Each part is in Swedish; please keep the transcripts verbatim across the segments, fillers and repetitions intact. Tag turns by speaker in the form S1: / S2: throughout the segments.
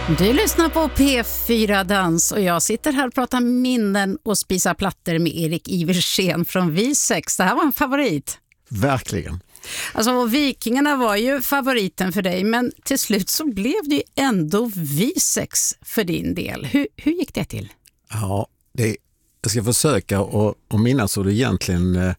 S1: Du lyssnar på P fyra Dans och jag sitter här och pratar minnen och spisar plattor med Erik Iversen från V sex. Det här var en favorit.
S2: Verkligen.
S1: Alltså Vikingarna var ju favoriten för dig, men till slut så blev det ju ändå V sex för din del. Hur, hur gick det till?
S2: Ja, det, jag ska försöka och, och minnas hur det egentligen... Eh,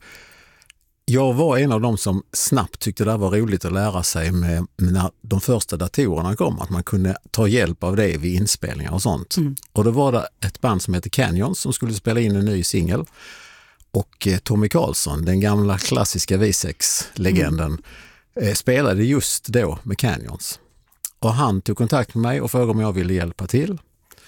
S2: jag var en av dem som snabbt tyckte det var roligt att lära sig med, med när de första datorerna kom, att man kunde ta hjälp av det vid inspelningar och sånt. Mm. Och då var det ett band som heter Canyons som skulle spela in en ny singel. Och eh, Tommy Karlsson, den gamla klassiska V sex-legenden, mm. eh, spelade just då med Canyons. Och han tog kontakt med mig och frågade om jag ville hjälpa till.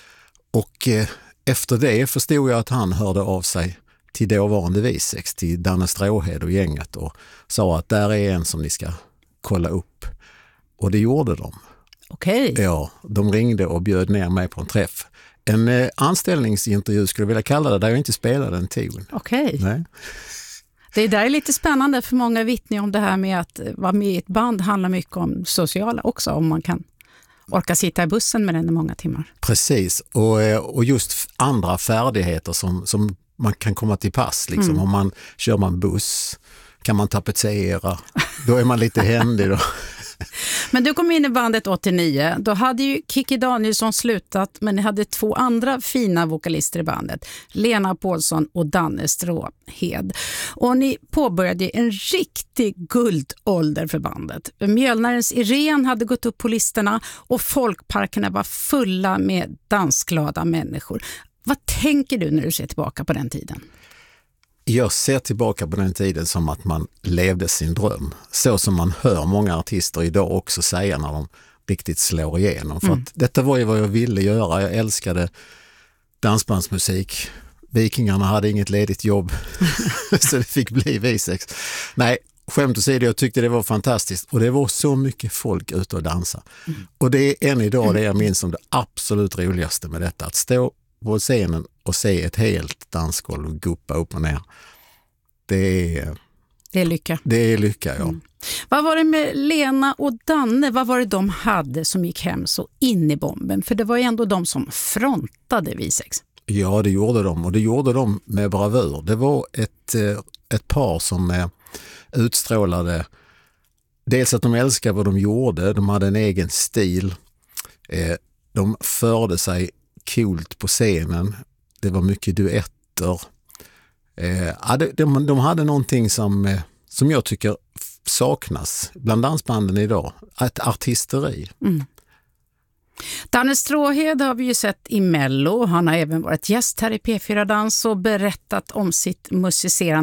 S2: Och eh, efter det förstod jag att han hörde av sig till dåvarande V sex, till Danne Stråhed och gänget, och sa att där är en som ni ska kolla upp. Och det gjorde de.
S1: Okej. Okay.
S2: Ja, de ringde och bjöd ner mig på en träff. En eh, anställningsintervju skulle jag vilja kalla det, där jag inte spelade en ton.
S1: Okej. Okay. Det där är lite spännande, för många vittnar om det här med att vara med i ett band handlar mycket om sociala också, om man kan orka sitta i bussen med den i många timmar.
S2: Precis, och, och just andra färdigheter som, som man kan komma till pass. Liksom. Mm. Om man kör man buss, kan man tapetsera, då är man lite händig då.
S1: Men du kom in i bandet åttionio, då hade ju Kikki Danielsson slutat, men ni hade två andra fina vokalister i bandet, Lena Paulsson och Danne Stråhed. Och ni påbörjade en riktig guldålder för bandet. Mjölnarens Irene hade gått upp på listorna och folkparkerna var fulla med dansglada människor. Vad tänker du när du ser tillbaka på den tiden?
S2: Jag ser tillbaka på den tiden som att man levde sin dröm. Så som man hör många artister idag också säga när de riktigt slår igenom. För mm. att detta var ju vad jag ville göra. Jag älskade dansbandsmusik. Vikingarna hade inget ledigt jobb. Så det fick bli V sex. Nej, skämt åsido, jag tyckte det var fantastiskt. Och det var så mycket folk ute och dansa. Mm. Och det är än idag det jag minns som det absolut roligaste med detta. Att stå på scenen och se ett helt dansgolv guppa upp och ner. Det är,
S1: det är lycka.
S2: Det är lycka, ja. Mm.
S1: Vad var det med Lena och Danne? Vad var det de hade som gick hem så in i bomben? För det var ju ändå de som frontade V sex.
S2: Ja, det gjorde de. Och det gjorde de med bravur. Det var ett, ett par som utstrålade dels att de älskade vad de gjorde. De hade en egen stil. De förde sig coolt på scenen. Det var mycket duetter. Eh, de, de hade någonting som, eh, som jag tycker saknas bland dansbanden idag. Ett artisteri. Mm.
S1: Danne Stråhed har vi ju sett i Mello. Han har även varit gäst här i P fyra Dans och berättat om sitt musicerande.